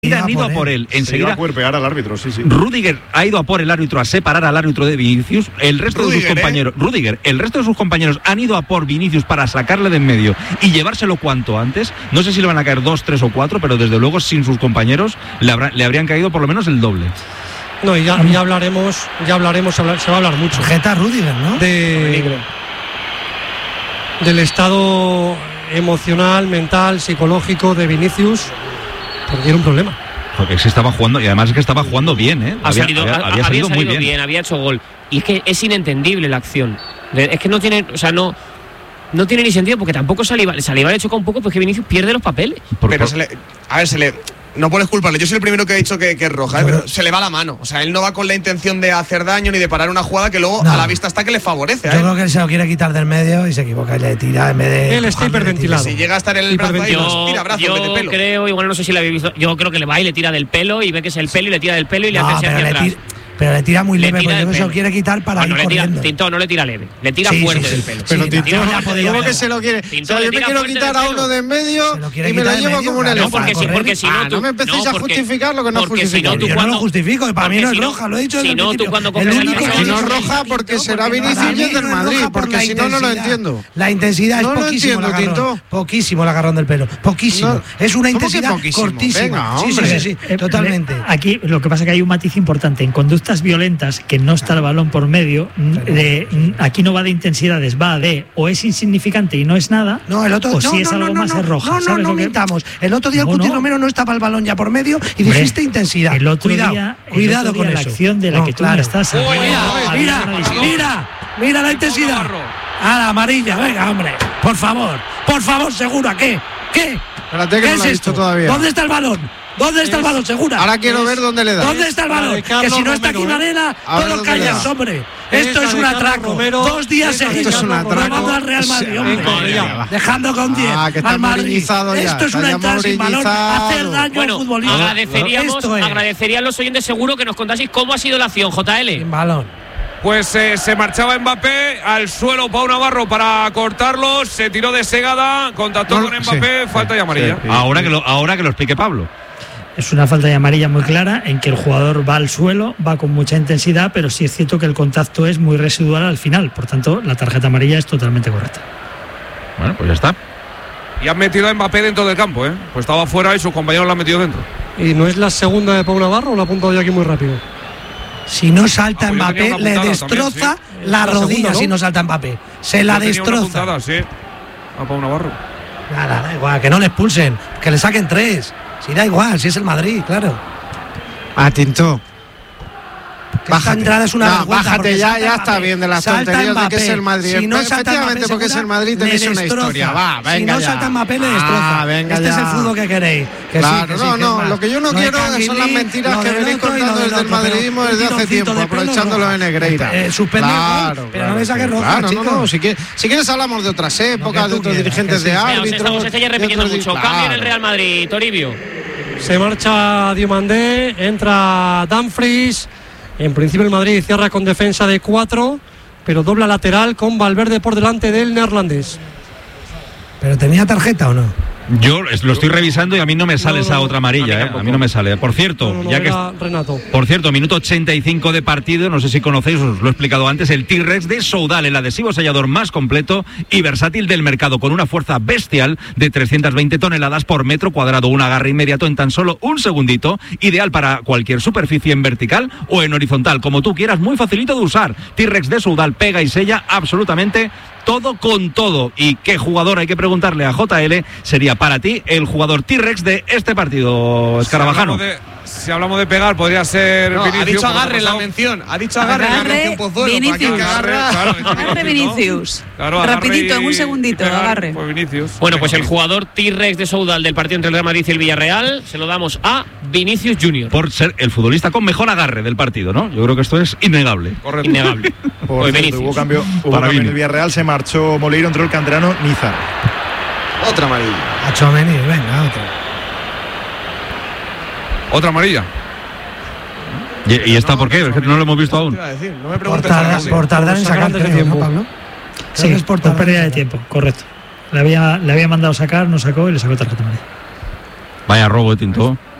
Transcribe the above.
Han ido a por él. Enseguida se iba a pegar al árbitro, sí. Rüdiger ha ido a por el árbitro, a separar al árbitro de Vinicius. El resto de sus compañeros, el resto de sus compañeros han ido a por Vinicius para sacarle de en medio y llevárselo cuanto antes. No sé si le van a caer 2, 3 o 4, pero desde luego sin sus compañeros le habrían caído por lo menos el doble. No, y ya hablaremos, se va a hablar mucho. Sujeta a Rüdiger, ¿no? Del estado emocional, mental, psicológico de Vinicius, porque era un problema. Porque se estaba jugando, y además es que estaba jugando bien, ¿eh? Había salido muy bien, había hecho gol. Y es que es inentendible la acción. Es que no tiene, no tiene ni sentido, porque tampoco Saliba le choca un poco, porque Vinicius pierde los papeles. Pero no puedes culparle. Yo soy el primero que he dicho que es roja, pero se le va la mano. O sea, él no va con la intención de hacer daño ni de parar una jugada que luego a la vista está que le favorece. Yo creo que él se lo quiere quitar del medio y se equivoca y le tira en vez de. Él está hiperventilado. Si llega a estar en el brazo ahí, tira brazo en vez de pelo. Creo, igual no sé si lo habéis visto. Yo creo que le va y le tira del pelo y ve que es el pelo y le tira del pelo y le hace hacia atrás. Pero le tira muy leve, porque no se lo quiere quitar para ir corriendo. Tinto no le tira leve, le tira fuerte del pelo. Pero Tinto ¿cómo que se lo quiere? Yo me quiero quitar a uno de en medio y me lo llevo como un elefante. Porque si no, no me empecéis a justificar lo que no justifico. Yo no lo justifico, y para mí no es roja, lo he dicho desde el principio. Si no es roja, porque será Vinicius y es del Madrid, porque si no, no lo entiendo. La intensidad es poquísimo el agarrón. Poquísimo el agarrón del pelo, poquísimo. Es una intensidad cortísima. Sí, totalmente. Aquí lo que pasa es que hay un matiz importante. En conductas violentas, que no está el balón por medio, aquí no va de intensidades, va de o es insignificante y no es nada, o si es algo más es roja. No mintamos. El otro día el Cuti Romero no estaba el balón ya por medio y dijiste intensidad. El otro día con la acción de la que tú me estás mira la intensidad. A la amarilla, venga, hombre. Por favor, Segura, ¿qué? Espérate que no lo he visto todavía. ¿Dónde está el balón? ¿Dónde está el balón, Segura? Ahora quiero ver dónde le da. ¿Dónde está el balón? Que si no está aquí en arena, todos callas, hombre. Esto es un atraco. 2 días seguidos robando al Real Madrid, hombre. Dejando con 10 al Madrid. Esto es una entrada sin balón. Hacer daño al futbolista. Agradecerían los oyentes seguro que nos contaseis cómo ha sido la acción, JL. Sin balón. Pues se marchaba Mbappé al suelo Pau Navarro para cortarlo, se tiró de segada, contactó con Mbappé, falta de amarilla. Ahora que lo explique Pablo. Es una falta de amarilla muy clara en que el jugador va al suelo, va con mucha intensidad, pero sí es cierto que el contacto es muy residual al final. Por tanto, la tarjeta amarilla es totalmente correcta. Bueno, pues ya está. Y han metido a Mbappé dentro del campo, ¿eh? Pues estaba fuera y sus compañeros lo han metido dentro. ¿Y no es la segunda de Pau Navarro o lo ha apuntado yo aquí muy rápido? Si no salta Mbappé, le destroza la rodilla. Si no salta Mbappé, se la destroza. A Pau Navarro. Nada, da igual, que no le expulsen, que le saquen 3. Si da igual, si es el Madrid, claro. Tinto. Esta entrada es una vergüenza. Bájate ya está bien de las tonterías de que es el Madrid. Si no efectivamente, porque es el Madrid tenéis una historia. Venga, si no salta Mbappé, le destroza. Este es el fútbol que queréis. Claro, lo que yo no quiero son las mentiras que venís contando desde el madridismo desde hace tiempo, aprovechándolo de Negreira. Pero no me saques roja, chicos. Si quieres hablamos de otras épocas, de otros dirigentes de árbitros. Estamos repitiendo mucho. Cambia en el Real Madrid, Toribio. Se marcha Diomandé, entra Dumfries. En principio el Madrid cierra con defensa de 4, pero dobla lateral con Valverde por delante del neerlandés. ¿Pero tenía tarjeta o no? Yo lo estoy revisando y a mí no me sale esa otra amarilla, a mí no me sale. Por cierto, minuto 85 de partido, no sé si conocéis, os lo he explicado antes, el T-Rex de Soudal, el adhesivo sellador más completo y versátil del mercado, con una fuerza bestial de 320 toneladas por metro cuadrado, un agarre inmediato en tan solo un segundito, ideal para cualquier superficie en vertical o en horizontal, como tú quieras, muy facilito de usar. T-Rex de Soudal pega y sella absolutamente todo con todo. ¿Y qué jugador, hay que preguntarle a JL, sería para ti el jugador T-Rex de este partido, Escarabajano? Si hablamos de pegar, podría ser Vinicius. Ha dicho agarre en la mención. Agarre Vinicius. Rapidito, en un segundito, agarre. Bueno, pues el jugador T-Rex de Soudal del partido entre el Real Madrid y el Villarreal se lo damos a Vinicius Junior. Por ser el futbolista con mejor agarre del partido, ¿no? Yo creo que esto es innegable. Correcto. Innegable. Por cierto, hubo cambio en el Villarreal, se marchó Moleiro, entró el canterano Niza. Otra amarilla. A Tchouaméni, venga, otra amarilla. ¿Y esta por qué? Es que no lo hemos visto aún. Por tardar en sacar el tiempo, Pablo. Sí, es por pérdida de tiempo, correcto. Le había mandado sacar, no sacó y le sacó tarjeta amarilla. Vaya robo de Tinto.